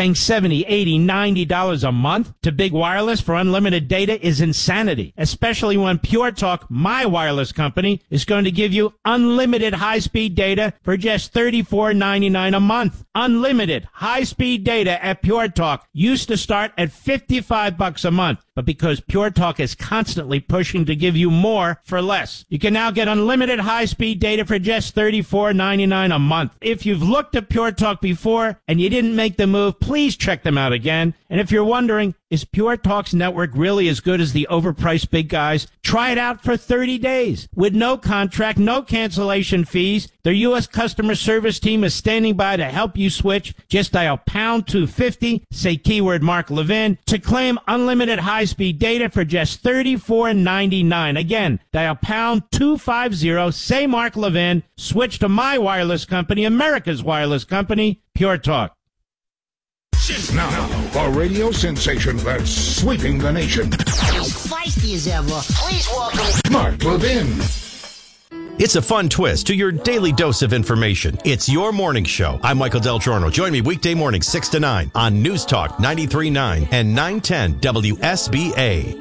Paying $70, $80, $90 a month to Big Wireless for unlimited data is insanity, especially when Pure Talk, my wireless company, is going to give you unlimited high-speed data for just $34.99 a month. Unlimited high-speed data at Pure Talk used to start at $55 a month, but because Pure Talk is constantly pushing to give you more for less, you can now get unlimited high-speed data for just $34.99 a month. If you've looked at Pure Talk before and you didn't make the move, please check them out again. And if you're wondering, is Pure Talk's network really as good as the overpriced big guys? Try it out for 30 days with no contract, no cancellation fees. Their U.S. customer service team is standing by to help you switch. Just dial pound 250, say keyword Mark Levin, to claim unlimited high-speed data for just $34.99. Again, dial pound 250, say Mark Levin, switch to my wireless company, America's wireless company, Pure Talk. Now, a radio sensation that's sweeping the nation. As feisty as ever, please welcome Mark Levin. It's a fun twist to your daily dose of information. It's your morning show. I'm Michael Del Giorno. Join me weekday morning 6 to 9 on News Talk 93.9 and 910 WSBA.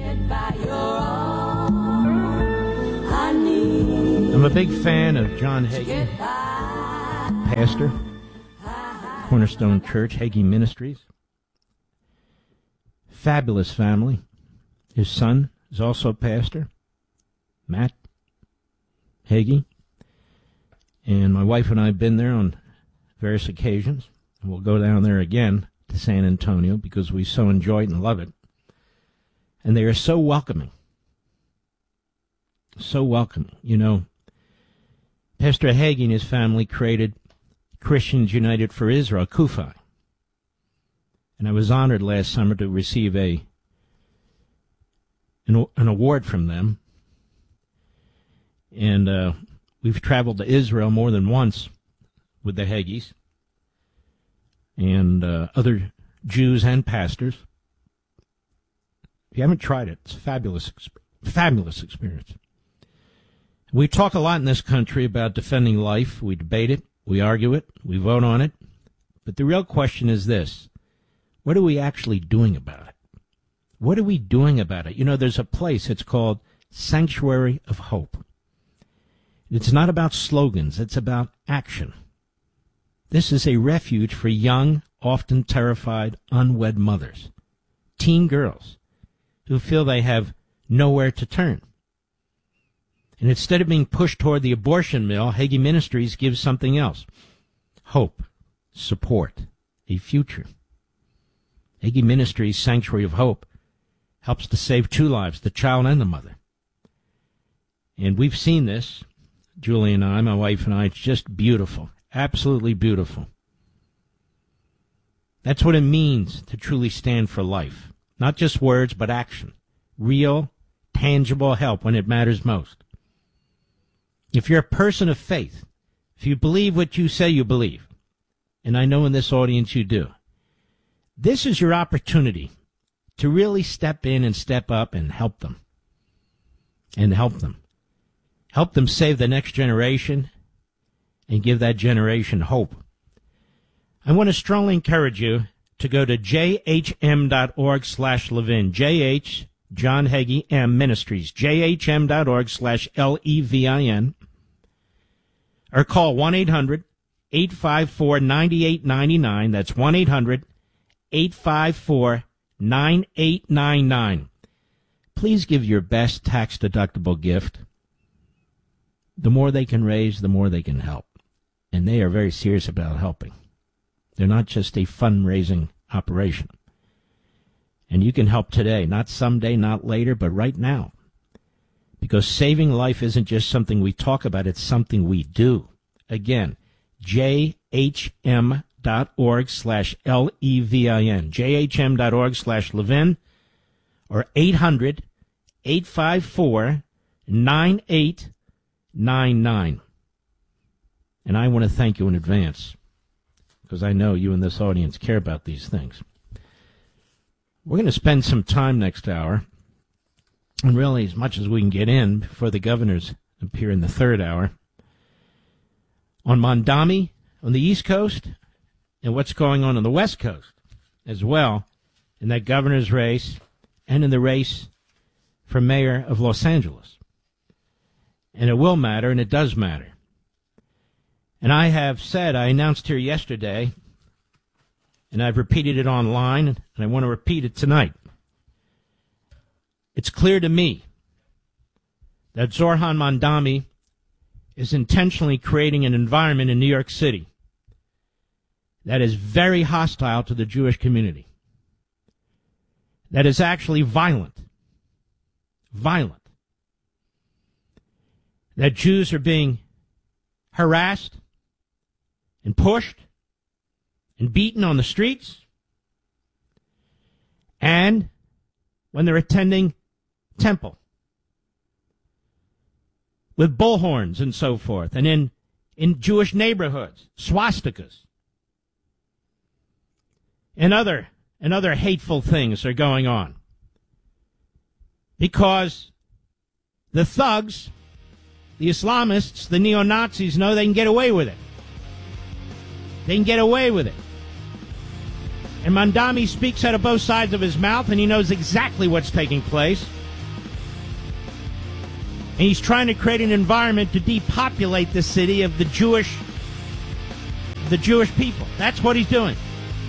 I'm a big fan of John Hagee, pastor, Cornerstone Church, Hagee Ministries. Fabulous family. His son is also a pastor, Matt Hagee. And my wife and I have been there on various occasions. And we'll go down there again to San Antonio because we so enjoy it and love it. And they are so welcoming. So welcoming. You know, Pastor Hagee and his family created Christians United for Israel, KUFI. And I was honored last summer to receive an award from them. And we've traveled to Israel more than once with the Hagees and other Jews and pastors. If you haven't tried it, it's a fabulous experience. We talk a lot in this country about defending life. We debate it. We argue it, we vote on it, but the real question is this: what are we actually doing about it? What are we doing about it? You know, there's a place, it's called Sanctuary of Hope. It's not about slogans, it's about action. This is a refuge for young, often terrified, unwed mothers, teen girls, who feel they have nowhere to turn. And instead of being pushed toward the abortion mill, Hagee Ministries gives something else: hope, support, a future. Hagee Ministries' Sanctuary of Hope helps to save 2 lives, the child and the mother. And we've seen this, Julie and I, my wife and I. It's just beautiful, absolutely beautiful. That's what it means to truly stand for life. Not just words, but action. Real, tangible help when it matters most. If you're a person of faith, if you believe what you say you believe, and I know in this audience you do, this is your opportunity to really step in and step up and help them. And help them. Help them save the next generation and give that generation hope. I want to strongly encourage you to go to jhm.org/Levin, JH, John Hagee M Ministries, jhm.org/LEVIN, or call 1-800-854-9899. That's 1-800-854-9899. Please give your best tax-deductible gift. The more they can raise, the more they can help. And they are very serious about helping. They're not just a fundraising operation. And you can help today, not someday, not later, but right now. Because saving life isn't just something we talk about, it's something we do. Again, jhm.org/LEVIN, jhm.org/Levin, or 800-854-9899. And I want to thank you in advance, because I know you in this audience care about these things. We're going to spend some time next hour, and really as much as we can get in before the governors appear in the third hour, on Mondami on the East Coast and what's going on the West Coast. as well in that governor's race and in the race for mayor of Los Angeles. And it will matter, and it does matter. And I have said, I announced here yesterday, and I've repeated it online, and I want to repeat it tonight. It's clear to me that Zohran Mamdani is intentionally creating an environment in New York City that is very hostile to the Jewish community, that is actually violent, that Jews are being harassed and pushed and beaten on the streets, and when they're attending temple, with bullhorns and so forth, and in Jewish neighborhoods, swastikas, and other hateful things are going on. Because the thugs, the Islamists, the neo-Nazis know they can get away with it. They can get away with it. And Mamdani speaks out of both sides of his mouth, and he knows exactly what's taking place. And he's trying to create an environment to depopulate the city of the Jewish people. That's what he's doing.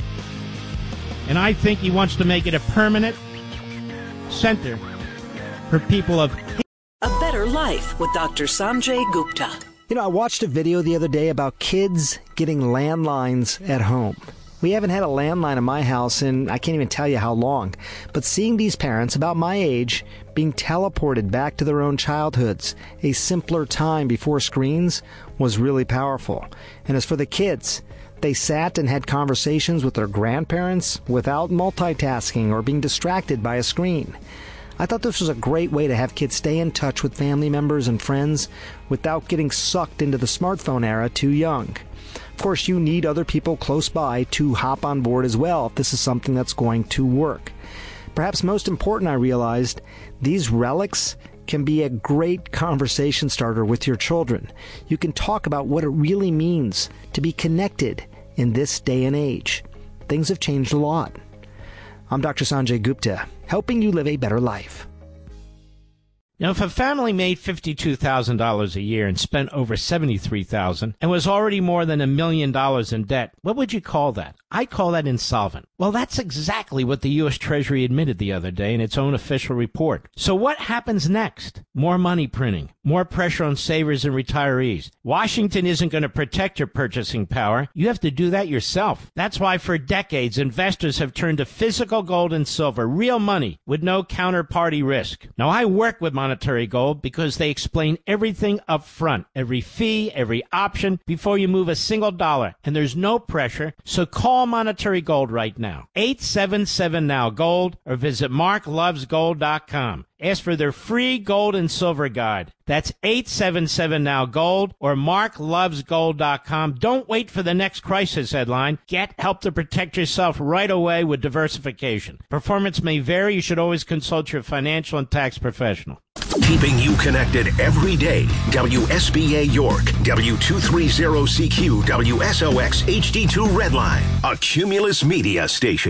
And I think he wants to make it a permanent center for people of... A Better Life with Dr. Sanjay Gupta. You know, I watched a video the other day about kids getting landlines at home. We haven't had a landline in my house in I can't even tell you how long. But seeing these parents about my age being teleported back to their own childhoods, a simpler time before screens, was really powerful. And as for the kids, they sat and had conversations with their grandparents without multitasking or being distracted by a screen. I thought this was a great way to have kids stay in touch with family members and friends without getting sucked into the smartphone era too young. Of course, you need other people close by to hop on board as well if this is something that's going to work. Perhaps most important, I realized, these relics can be a great conversation starter with your children. You can talk about what it really means to be connected in this day and age. Things have changed a lot. I'm Dr. Sanjay Gupta, helping you live a better life. Now, if a family made $52,000 a year and spent over $73,000 and was already more than $1 million in debt, what would you call that? I call that insolvent. Well, that's exactly what the U.S. Treasury admitted the other day in its own official report. So what happens next? More money printing, more pressure on savers and retirees. Washington isn't going to protect your purchasing power. You have to do that yourself. That's why for decades, investors have turned to physical gold and silver, real money with no counterparty risk. Now, I work with Monetary Gold because they explain everything up front, every fee, every option, before you move a single dollar. And there's no pressure, so call Monetary Gold right now. 877-NOW-GOLD or visit marklovesgold.com. Ask for their free gold and silver guide. That's 877-NOW-GOLD or marklovesgold.com. Don't wait for the next crisis headline. Get help to protect yourself right away with diversification. Performance may vary. You should always consult your financial and tax professional. Keeping you connected every day. WSBA York, W230CQ, WSOX HD2 Redline, a Cumulus Media station.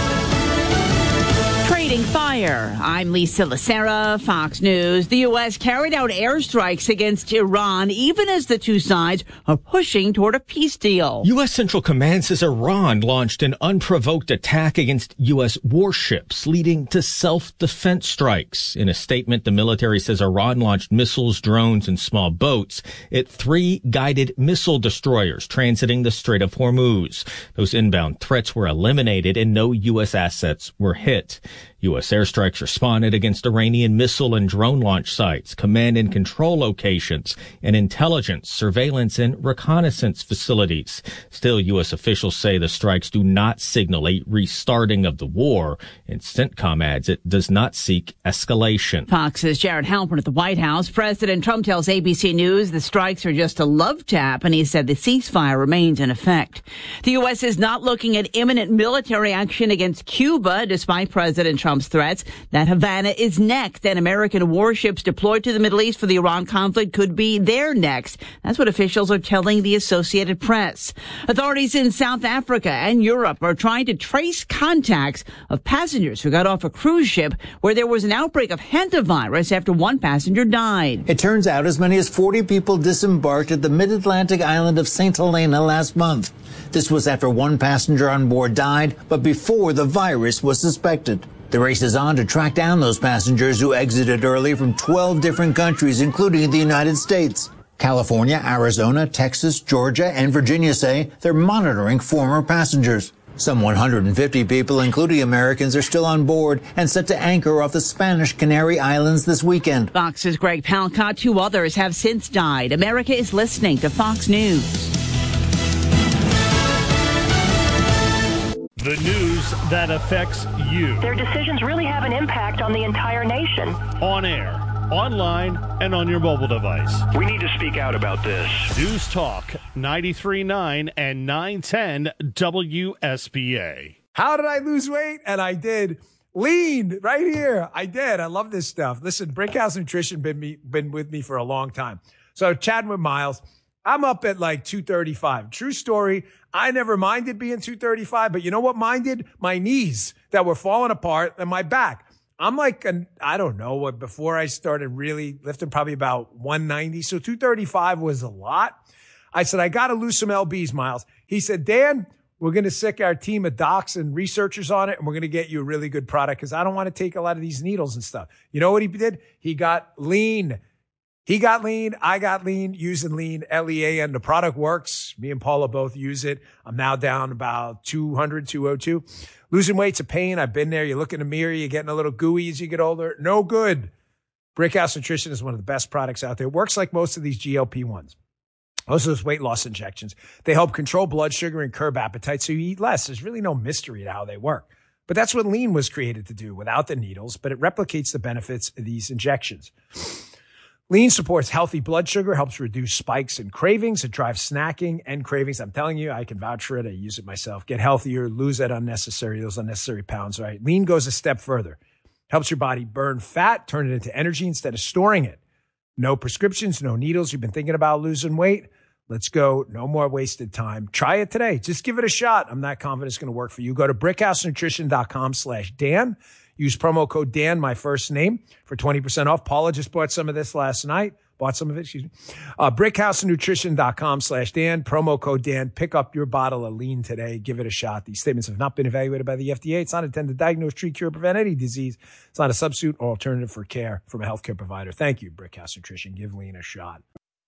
Trading fire. I'm Lisa Lacera, Fox News. The U.S. carried out airstrikes against Iran, even as the two sides are pushing toward a peace deal. U.S. Central Command says Iran launched an unprovoked attack against U.S. warships, leading to self-defense strikes. In a statement, the military says Iran launched missiles, drones, and small boats at 3 guided missile destroyers transiting the Strait of Hormuz. Those inbound threats were eliminated and no U.S. assets were hit. U.S. airstrikes responded against Iranian missile and drone launch sites, command and control locations, and intelligence, surveillance, and reconnaissance facilities. Still, U.S. officials say the strikes do not signal a restarting of the war, and CENTCOM adds it does not seek escalation. Fox's Jared Halpern at the White House. President Trump tells ABC News the strikes are just a love tap, and he said the ceasefire remains in effect. The U.S. is not looking at imminent military action against Cuba, despite President Trump's Trump's threats that Havana is next, and American warships deployed to the Middle East for the Iran conflict could be there next. That's what officials are telling the Associated Press. Authorities in South Africa and Europe are trying to trace contacts of passengers who got off a cruise ship where there was an outbreak of hantavirus after one passenger died. It turns out as many as 40 people disembarked at the mid-Atlantic island of St. Helena last month. This was after one passenger on board died, but before the virus was suspected. The race is on to track down those passengers who exited early from 12 different countries, including the United States. California, Arizona, Texas, Georgia, and Virginia say they're monitoring former passengers. Some 150 people, including Americans, are still on board and set to anchor off the Spanish Canary Islands this weekend. Fox's Greg Palcott. 2 others have since died. America is listening to Fox News. The news that affects you. Their decisions really have an impact on the entire nation. On air, online, and on your mobile device. We need to speak out about this. News Talk 93.9 and 910 WSBA. How did I lose weight? And I did. Lean right here. I did. I love this stuff. Listen, Brickhouse Nutrition been with me for a long time. So chatting with Miles, I'm up at like 235. True story. I never minded being 235, but you know what minded? My knees that were falling apart and my back. I'm like, I don't know, before I started really lifting, probably about 190. So 235 was a lot. I said, I got to lose some LBs, Miles. He said, Dan, we're going to sick our team of docs and researchers on it, and we're going to get you a really good product because I don't want to take a lot of these needles and stuff. You know what he did? He got lean. He got lean. I got lean using lean, LEAN. The product works. Me and Paula both use it. I'm now down about 200, 202. Losing weight's a pain. I've been there. You look in the mirror, you're getting a little gooey as you get older. No good. Brickhouse Nutrition is one of the best products out there. It works like most of these GLP-1s. Most of those weight loss injections. They help control blood sugar and curb appetite so you eat less. There's really no mystery to how they work. But that's what lean was created to do without the needles, but it replicates the benefits of these injections. Lean supports healthy blood sugar, helps reduce spikes and cravings. It drives snacking and cravings. I'm telling you, I can vouch for it. I use it myself. Get healthier, lose those unnecessary pounds, right? Lean goes a step further. Helps your body burn fat, turn it into energy instead of storing it. No prescriptions, no needles. You've been thinking about losing weight? Let's go. No more wasted time. Try it today. Just give it a shot. I'm not confident it's going to work for you. Go to brickhousenutrition.com/Dan. Use promo code Dan, my first name, for 20% off. Paula just bought some of this last night. brickhousenutrition.com/Dan. Promo code Dan. Pick up your bottle of lean today. Give it a shot. These statements have not been evaluated by the FDA. It's not intended to diagnose, treat, cure, or prevent any disease. It's not a substitute or alternative for care from a healthcare provider. Thank you, Brickhouse Nutrition. Give lean a shot.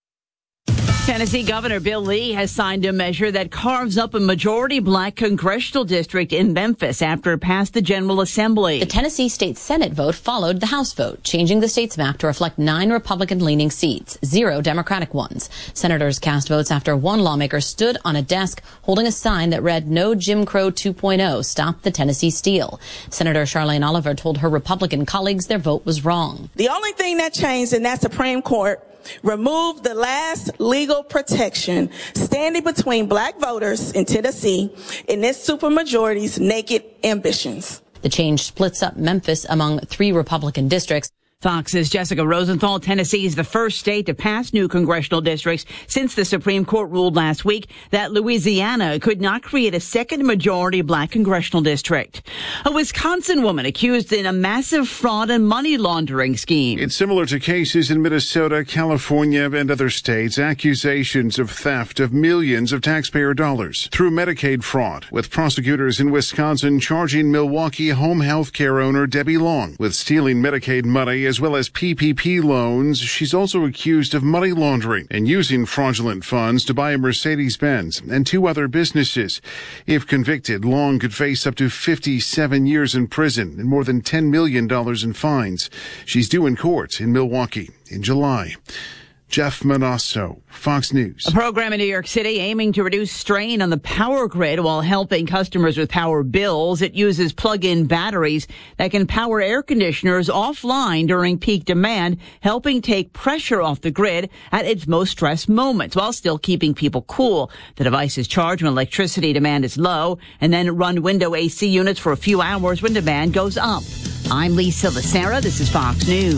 Tennessee Governor Bill Lee has signed a measure that carves up a majority black congressional district in Memphis after it passed the General Assembly. The Tennessee State Senate vote followed the House vote, changing the state's map to reflect 9 Republican-leaning seats, 0 Democratic ones. Senators cast votes after one lawmaker stood on a desk holding a sign that read, "No Jim Crow 2.0, stop the Tennessee steal." Senator Charlene Oliver told her Republican colleagues their vote was wrong. The only thing that changed in that Supreme Court removed the last legal protection standing between black voters in Tennessee and this supermajority's naked ambitions. The change splits up Memphis among 3 Republican districts. Fox's Jessica Rosenthal. Tennessee is the first state to pass new congressional districts since the Supreme Court ruled last week that Louisiana could not create a second majority black congressional district. A Wisconsin woman accused in a massive fraud and money laundering scheme. It's similar to cases in Minnesota, California, and other states. Accusations of theft of millions of taxpayer dollars through Medicaid fraud, with prosecutors in Wisconsin charging Milwaukee home health care owner Debbie Long with stealing Medicaid money as well as PPP loans. She's also accused of money laundering and using fraudulent funds to buy a Mercedes-Benz and 2 other businesses. If convicted, Long could face up to 57 years in prison and more than $10 million in fines. She's due in court in Milwaukee in July. Jeff Manasso, Fox News. A program in New York City aiming to reduce strain on the power grid while helping customers with power bills. It uses plug-in batteries that can power air conditioners offline during peak demand, helping take pressure off the grid at its most stressed moments while still keeping people cool. The device is charged when electricity demand is low and then run window AC units for a few hours when demand goes up. I'm Lisa Lacera. This is Fox News.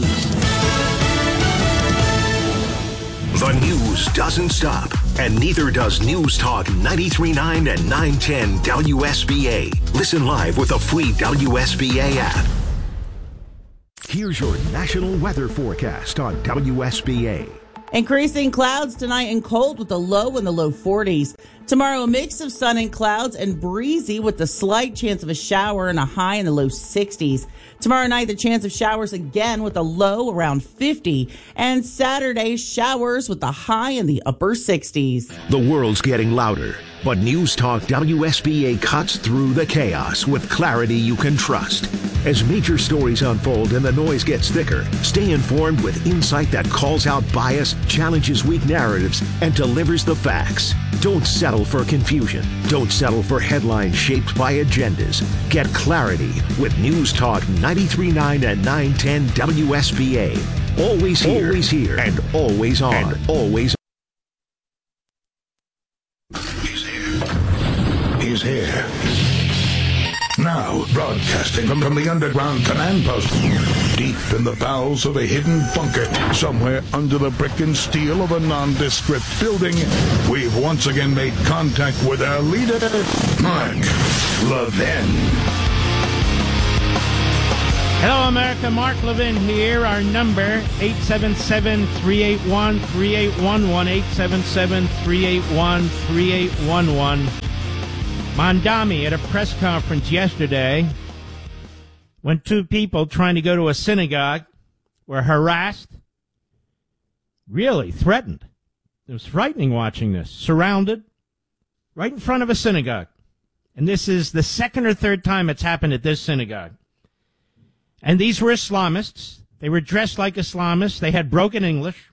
The news doesn't stop, and neither does News Talk 93.9 and 910 WSBA. Listen live with the free WSBA app. Here's your national weather forecast on WSBA. Increasing clouds tonight and cold with a low in the low 40s. Tomorrow, a mix of sun and clouds and breezy with a slight chance of a shower and a high in the low 60s. Tomorrow night, the chance of showers again with a low around 50. And Saturday, showers with a high in the upper 60s. The world's getting louder, but News Talk WSBA cuts through the chaos with clarity you can trust. As major stories unfold and the noise gets thicker, stay informed with insight that calls out bias, challenges weak narratives, and delivers the facts. Don't settle for confusion. Don't settle for headlines shaped by agendas. Get clarity with News Talk 93.9 and 910 WSBA. Always here, and always on. And always He's here. Now, broadcasting from the underground command post, deep in the bowels of a hidden bunker, somewhere under the brick and steel of a nondescript building, we've once again made contact with our leader, Mark Levin. Hello, America. Mark Levin here. Our number, 877-381-3811, 877-381-3811. Mondami at a press conference yesterday when two people trying to go to a synagogue were harassed, really threatened. It was frightening watching this. Surrounded right in front of a synagogue. And this is the second or third time it's happened at this synagogue. And these were Islamists. They were dressed like Islamists. They had broken English.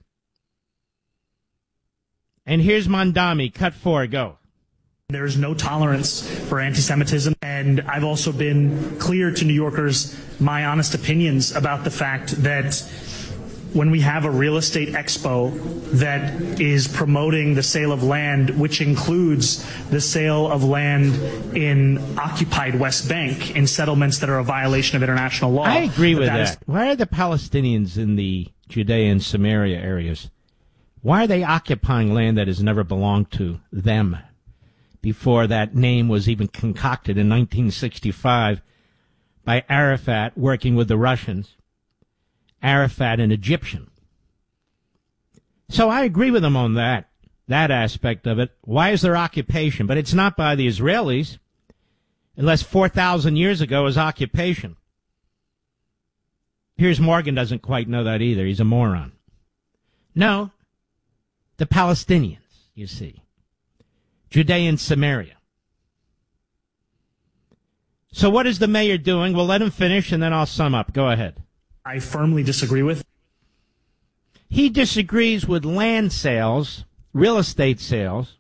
And here's Mondami, cut 4, go. There is no tolerance for anti-Semitism, and I've also been clear to New Yorkers my honest opinions about the fact that when we have a real estate expo that is promoting the sale of land, which includes the sale of land in occupied West Bank in settlements that are a violation of international law. I agree with that. Why are the Palestinians in the Judea and Samaria areas, why are they occupying land that has never belonged to them? Before that name was even concocted in 1965 by Arafat working with the Russians. Arafat, an Egyptian. So I agree with them on that aspect of it. Why is there occupation? But it's not by the Israelis, unless 4,000 years ago was occupation. Piers Morgan doesn't quite know that either. He's a moron. No, the Palestinians, you see. Judea and Samaria. So what is the mayor doing? We'll let him finish and then I'll sum up. Go ahead. I firmly disagree with. He disagrees with land sales, real estate sales,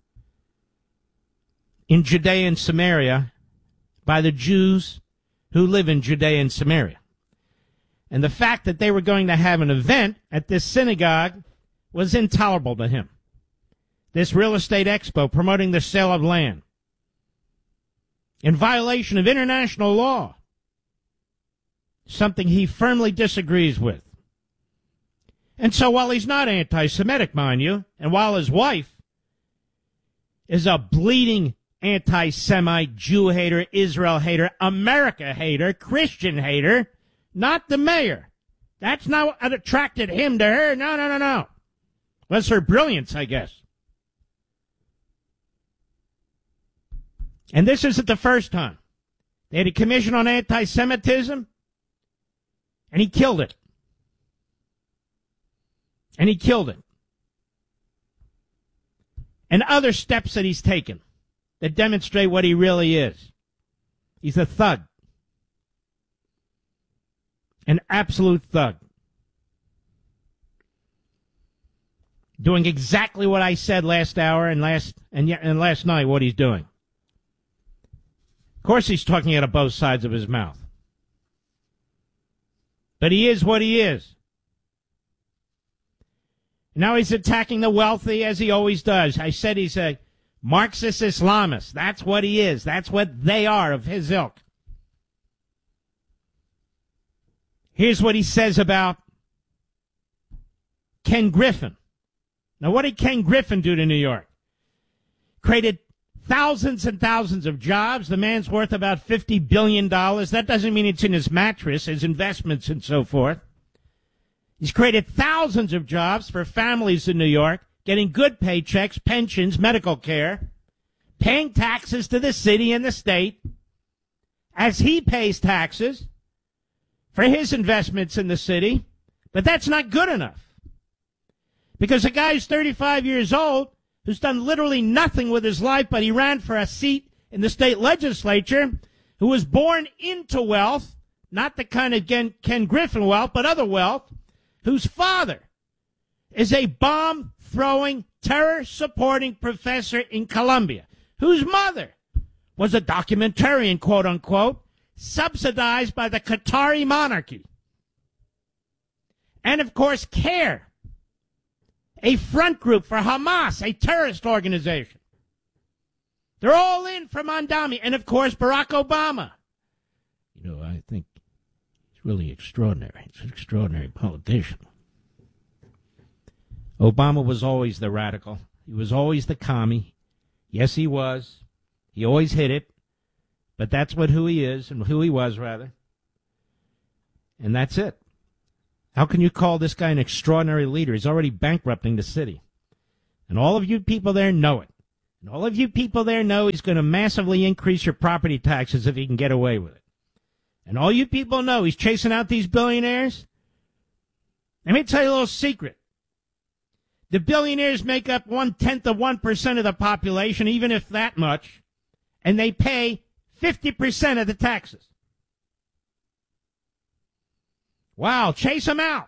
in Judea and Samaria by the Jews who live in Judea and Samaria. And the fact that they were going to have an event at this synagogue was intolerable to him. This real estate expo promoting the sale of land in violation of international law, something he firmly disagrees with. And so while he's not anti-Semitic, mind you, and while his wife is a bleeding anti-Semite, Jew hater, Israel hater, America hater, Christian hater, not the mayor. That's not what attracted him to her. No. That's her brilliance, I guess. And this isn't the first time. They had a commission on anti-Semitism, and he killed it. And other steps that he's taken that demonstrate what he really is. He's a thug. An absolute thug. Doing exactly what I said last hour and last night, what he's doing. Of course he's talking out of both sides of his mouth. But he is what he is. Now he's attacking the wealthy as he always does. I said he's a Marxist Islamist. That's what he is. That's what they are of his ilk. Here's what he says about Ken Griffin. Now, what did Ken Griffin do to New York? Created thousands and thousands of jobs. The man's worth about $50 billion. That doesn't mean it's in his mattress, his investments and so forth. He's created thousands of jobs for families in New York, getting good paychecks, pensions, medical care, paying taxes to the city and the state as he pays taxes for his investments in the city. But that's not good enough. Because a guy who's 35 years old, who's done literally nothing with his life, but he ran for a seat in the state legislature, who was born into wealth, not the kind of Ken Griffin wealth, but other wealth, whose father is a bomb-throwing, terror-supporting professor in Columbia, whose mother was a documentarian, quote-unquote, subsidized by the Qatari monarchy. And, of course, CARE, a front group for Hamas, a terrorist organization. They're all in for Mondami. And, of course, Barack Obama. You know, I think he's really extraordinary. He's an extraordinary politician. Obama was always the radical. He was always the commie. Yes, he was. He always hit it. But that's who he is, and who he was, rather. And that's it. How can you call this guy an extraordinary leader? He's already bankrupting the city. And all of you people there know it. And all of you people there know he's going to massively increase your property taxes if he can get away with it. And all you people know he's chasing out these billionaires. Let me tell you a little secret. The billionaires make up 1/10 of 1% of the population, even if that much, and they pay 50% of the taxes. Wow, chase them out.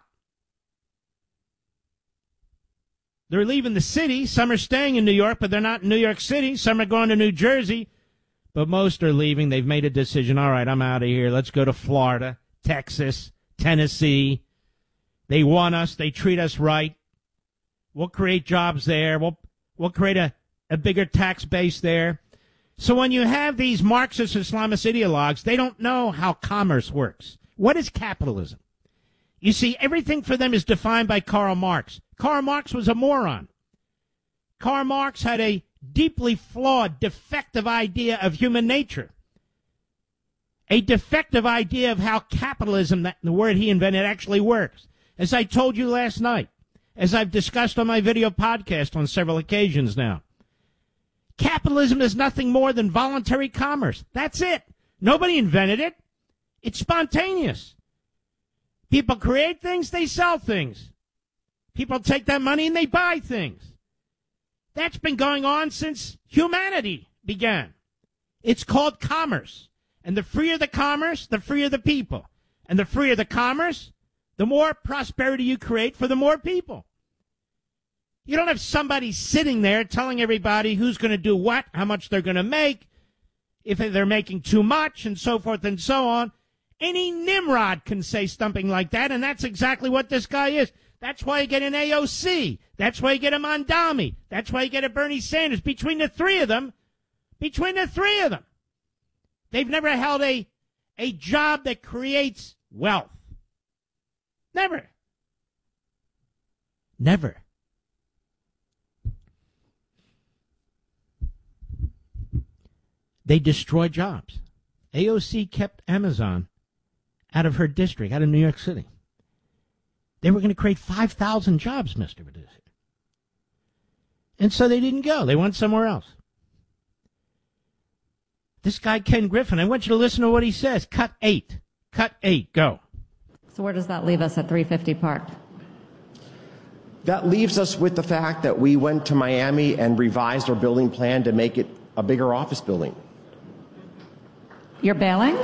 They're leaving the city. Some are staying in New York, but they're not in New York City. Some are going to New Jersey, but most are leaving. They've made a decision. All right, I'm out of here. Let's go to Florida, Texas, Tennessee. They want us. They treat us right. We'll create jobs there. We'll create a bigger tax base there. So when you have these Marxist Islamist ideologues, they don't know how commerce works. What is capitalism? You see, everything for them is defined by Karl Marx. Karl Marx was a moron. Karl Marx had a deeply flawed, defective idea of human nature. A defective idea of how capitalism, the word he invented, actually works. As I told you last night, as I've discussed on my video podcast on several occasions now, capitalism is nothing more than voluntary commerce. That's it. Nobody invented it. It's spontaneous. People create things, they sell things. People take that money and they buy things. That's been going on since humanity began. It's called commerce. And the freer the commerce, the freer the people. And the freer the commerce, the more prosperity you create for the more people. You don't have somebody sitting there telling everybody who's going to do what, how much they're going to make, if they're making too much, and so forth and so on. Any Nimrod can say something like that, and that's exactly what this guy is. That's why you get an AOC. That's why you get a Mondami. That's why you get a Bernie Sanders. Between the three of them, they've never held a job that creates wealth. Never. They destroy jobs. AOC kept Amazon out of her district, out of New York City. They were going to create 5,000 jobs, Mr. Producer. And so they didn't go. They went somewhere else. This guy, Ken Griffin, I want you to listen to what he says. Cut 8, go. So where does that leave us at 350 Park? That leaves us with the fact that we went to Miami and revised our building plan to make it a bigger office building. You're bailing?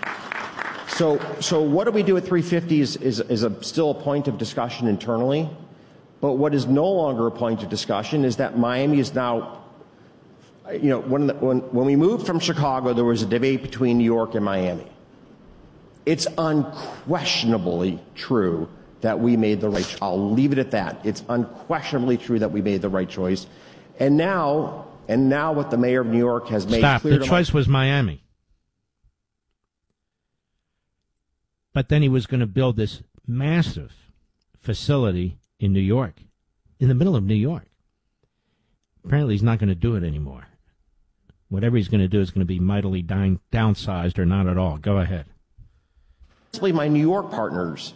So what do we do at 350 is still a point of discussion internally. But what is no longer a point of discussion is that Miami is now, you know, when we moved from Chicago, there was a debate between New York and Miami. It's unquestionably true that we made the right choice. I'll leave it at that. It's unquestionably true that we made the right choice. And now what the mayor of New York has made clear to the choice was Miami. But then he was going to build this massive facility in New York, in the middle of New York. Apparently he's not going to do it anymore. Whatever he's going to do is going to be mightily downsized or not at all. Go ahead. My New York partners,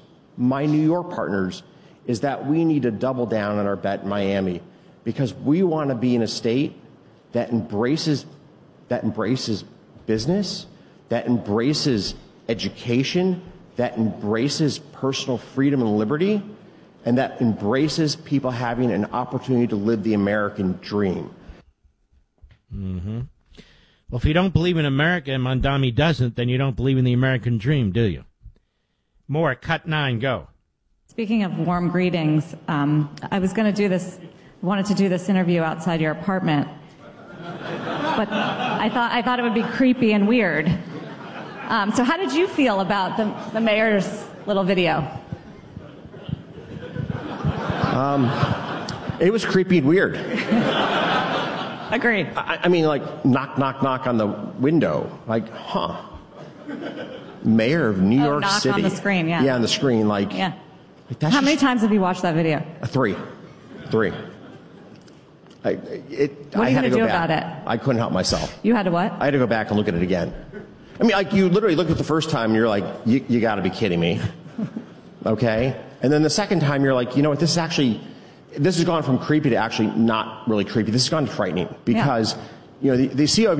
is that we need to double down on our bet in Miami because we want to be in a state that embraces business, that embraces education, that embraces personal freedom and liberty, and that embraces people having an opportunity to live the American dream. Mm-hmm. Well, if you don't believe in America and Mondami doesn't, then you don't believe in the American dream, do you? More, cut 9, go. Speaking of warm greetings, I was going to do this, wanted to do this interview outside your apartment, but I thought it would be creepy and weird. So how did you feel about the mayor's little video? It was creepy and weird. Agreed. I mean, like, knock, knock, knock on the window. Like, Mayor of New York knock City. On the screen, yeah. Yeah, on the screen, like. Yeah. Like that's How many times have you watched that video? 3. What are I you had going to go do back. about it? I couldn't help myself. You had to what? I had to go back and look at it again. I mean, like, you literally look at the first time and you're like, you got to be kidding me. Okay? And then the second time you're like, you know what, this has gone from creepy to actually not really creepy. This has gone to frightening because, you know, the CEO of